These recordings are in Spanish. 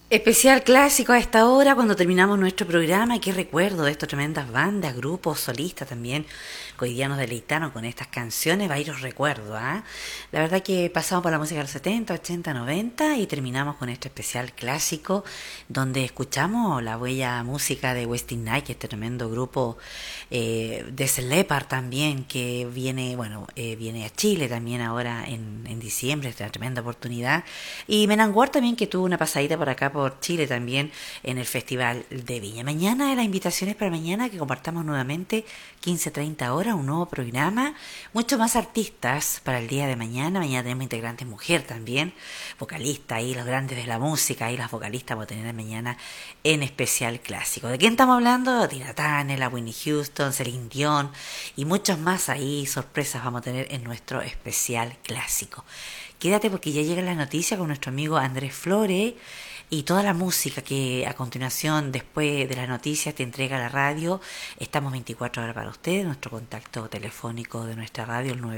Especial clásico a esta hora cuando terminamos nuestro programa. Qué recuerdo de estas tremendas bandas, grupos, solistas también, que hoy día nos deleitaron con estas canciones. Varios recuerdos, ¿ah? La verdad que pasamos por la música de los 70, 80, 90 y terminamos con este especial clásico donde escuchamos la bella música de Westing Night, este tremendo grupo de Slepar también, que viene, bueno, viene a Chile también ahora en diciembre, esta tremenda oportunidad. Y Menanguar también, que tuvo una pasadita por acá por Chile también en el Festival de Viña. Mañana las invitaciones para mañana que compartamos nuevamente 15:30 horas, un nuevo programa, muchos más artistas para el día de mañana. Mañana tenemos integrantes mujer también, vocalistas ahí, los grandes de la música, ahí las vocalistas vamos a tener mañana en especial clásico. ¿De quién estamos hablando? Tina Turner, la Whitney Houston, Celine Dion y muchos más ahí, sorpresas vamos a tener en nuestro especial clásico. Quédate porque ya llega la noticia con nuestro amigo Andrés Flores y toda la música que a continuación, después de las noticias, te entrega la radio. Estamos 24 horas para ustedes. Nuestro contacto telefónico de nuestra radio, el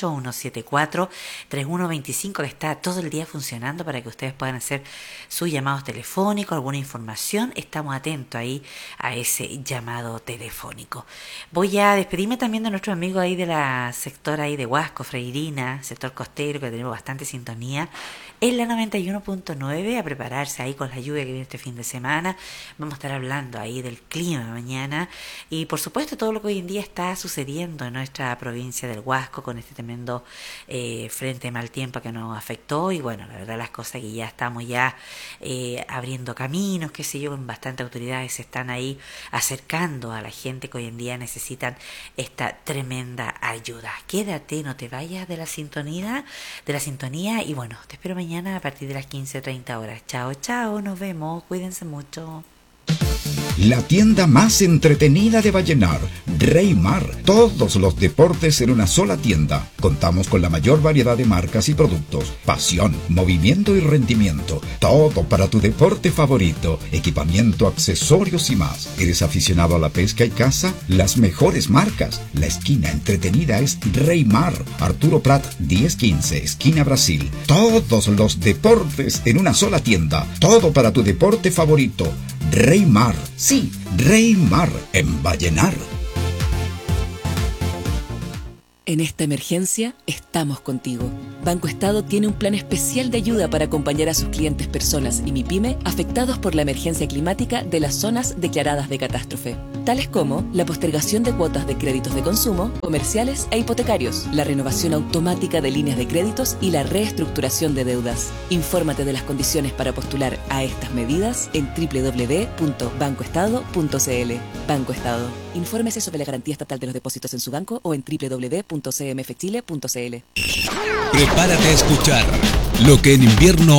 98-174-3125, que está todo el día funcionando para que ustedes puedan hacer sus llamados telefónicos, alguna información. Estamos atentos ahí a ese llamado telefónico. Voy a despedirme también de nuestros amigos ahí de la sector ahí de Huasco, Freirina, sector costero, que tenemos bastante sintonía en la 91.9, a prepararse ahí con la lluvia que viene este fin de semana. Vamos a estar hablando ahí del clima mañana y por supuesto todo lo que hoy en día está sucediendo en nuestra provincia del Huasco con este tremendo frente de mal tiempo que nos afectó. Y bueno, la verdad las cosas que ya estamos ya abriendo caminos, qué sé yo, con bastantes autoridades se están ahí acercando a la gente que hoy en día necesitan esta tremenda ayuda. Quédate, no te vayas de la sintonía y bueno, te espero mañana a partir de las 15:30 horas. Chao, chao, nos vemos, cuídense mucho. La tienda más entretenida de Vallenar, Reymar. Todos los deportes en una sola tienda. Contamos con la mayor variedad de marcas y productos. Pasión, movimiento y rendimiento. Todo para tu deporte favorito. Equipamiento, accesorios y más. ¿Eres aficionado a la pesca y caza? Las mejores marcas. La esquina entretenida es Reymar. Arturo Prat 1015, esquina Brasil. Todos los deportes en una sola tienda. Todo para tu deporte favorito. Reymar, sí, Reymar en Vallenar. En esta emergencia estamos contigo. Banco Estado tiene un plan especial de ayuda para acompañar a sus clientes personas y MIPYME afectados por la emergencia climática de las zonas declaradas de catástrofe, tales como la postergación de cuotas de créditos de consumo, comerciales e hipotecarios, la renovación automática de líneas de créditos y la reestructuración de deudas. Infórmate de las condiciones para postular a estas medidas en www.bancoestado.cl. Banco Estado. Infórmese sobre la garantía estatal de los depósitos en su banco o en www.cmfchile.cl. Prepárate a escuchar lo que en invierno